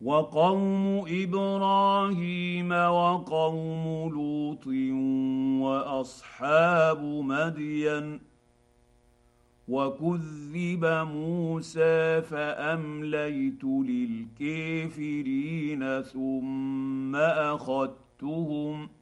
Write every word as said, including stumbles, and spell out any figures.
وقوم ابراهيم وقوم لوط واصحاب مدين وكذب موسى فامليت للكافرين ثم اخذتهم